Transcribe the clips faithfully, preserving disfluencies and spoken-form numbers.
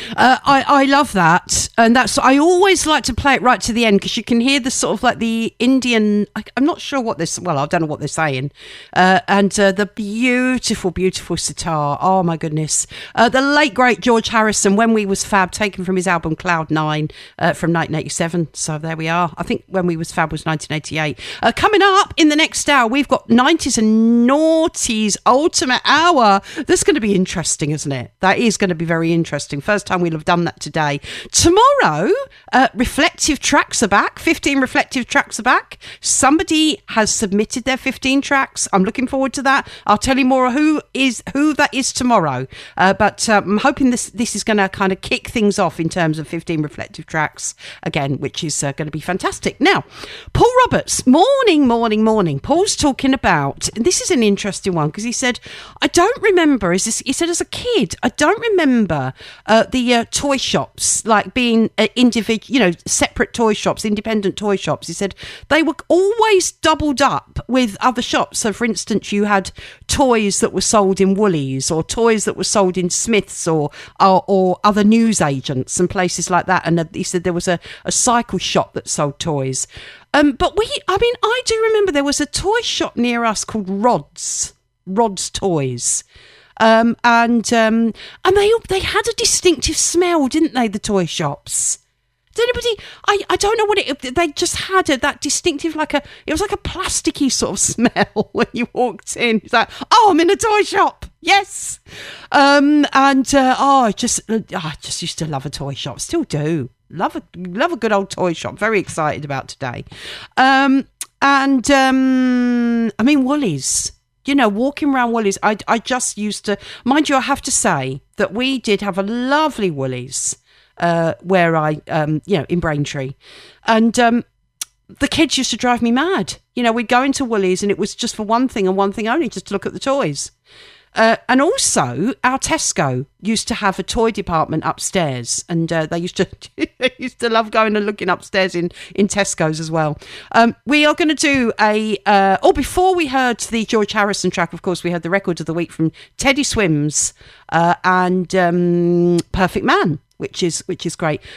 Uh, I, I love that. And that's, I always like to play it right to the end because you can hear the sort of like the Indian, I, I'm not sure what this, well, I don't know what they're saying. Uh, and uh, the beautiful, beautiful sitar. Oh my goodness. Uh, the late, great George Harrison, When We Was Fab, taken from his album Cloud Nine uh, from nineteen eighty-seven. So there we are. I think When We Was Fab was nineteen eighty-eight. Uh, coming up in the next hour, we've got nineties and noughties Ultimate Hour. That's going to be interesting, isn't it? That is going to be very interesting. First time we'll have done that today. Tomorrow, uh, reflective tracks are back. fifteen reflective tracks are back. Somebody has submitted their fifteen tracks. I'm looking forward to that. I'll tell you more who is who that is tomorrow. Uh, but um, I'm hoping this this is going to kind of kick things off in terms of fifteen reflective tracks again, which is uh, going to be fantastic. Now, Paul Roberts, morning, morning, morning. Paul's talking about, and this is an interesting one because he said, I don't remember, is this, he said as a kid, I don't remember uh, the uh, toy shops, like being uh, individual, you know, separate toy shops, independent toy shops. He said they were always doubled up with other shops. So, for instance, you had toys that were sold in Woolies or toys that were sold in Smiths or or, or other newsagents and places like that. And uh, he said there was a, a cycle shop that sold toys. Um, but we, I mean, I do remember there was a toy shop near us called Rod's, Rod's Toys. Um, and um, and they they had a distinctive smell, didn't they, the toy shops? Did anybody, I, I don't know what it, they just had a, that distinctive, like a, it was like a plasticky sort of smell when you walked in. It's like, oh, I'm in a toy shop. Yes. Um, and, uh, oh, I just, uh, I just used to love a toy shop. Still do. Love a, love a good old toy shop. Very excited about today. Um, and, um, I mean, Woolies. You know, walking around Woolies, I, I just used to, mind you, I have to say that we did have a lovely Woolies uh, where I, um, you know, in Braintree. And um, the kids used to drive me mad. You know, we'd go into Woolies and it was just for one thing and one thing only, just to look at the toys. Uh, and also, our Tesco used to have a toy department upstairs, and uh, they used to they used to love going and looking upstairs in, in Tesco's as well. Um, we are going to do a... Uh, oh, before we heard the George Harrison track, of course, we heard the record of the week from Teddy Swims uh, and um, Perfect Man, which is which is great.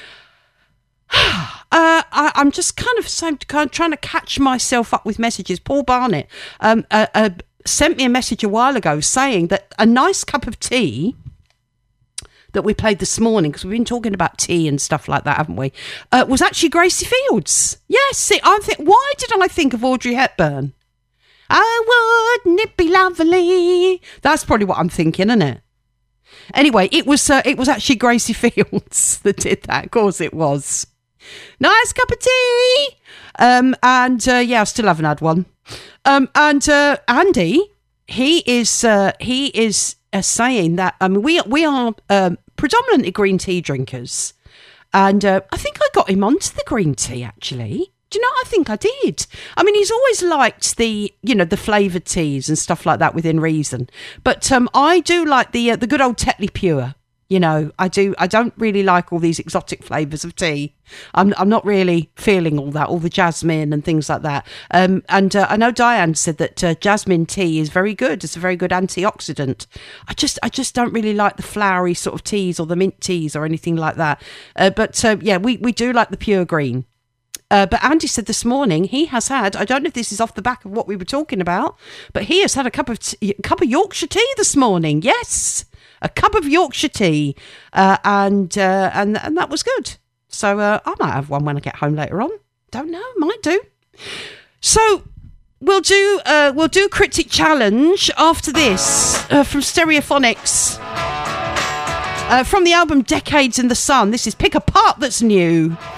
Uh, I, I'm just kind of, so, kind of trying to catch myself up with messages. Paul Barnett um, uh, uh, sent me a message a while ago saying that a nice cup of tea that we played this morning, because we've been talking about tea and stuff like that, haven't we, uh, was actually Gracie Fields. Yes, see, I think, why did I think of Audrey Hepburn? Oh, wouldn't it be lovely? That's probably what I'm thinking, isn't it? Anyway, it was uh, it was actually Gracie Fields that did that. Of course it was. Nice cup of tea. Um, and uh, yeah, I still haven't had one. Um, and uh, Andy, he is uh, he is uh, saying that I mean we we are um, predominantly green tea drinkers, and uh, I think I got him onto the green tea actually. Do you know? I think I did. I mean, he's always liked the, you know, the flavoured teas and stuff like that within reason. But um, I do like the uh, the good old Tetley Pure. You know, I do. I don't really like all these exotic flavours of tea. I'm I'm not really feeling all that, all the jasmine and things like that. Um, and uh, I know Diane said that uh, jasmine tea is very good. It's a very good antioxidant. I just I just don't really like the flowery sort of teas or the mint teas or anything like that. Uh, but uh, yeah, we we do like the pure green. Uh, but Andy said this morning he has had, I don't know if this is off the back of what we were talking about, but he has had a cup of tea, a cup of Yorkshire tea this morning. Yes, a cup of Yorkshire tea, uh, and uh, and and that was good. So uh, I might have one when I get home later on. Don't know, might do. So we'll do uh, we'll do Cryptic Challenge after this uh, from Stereophonics. Uh, from the album Decades in the Sun. This is Pick a Part That's New.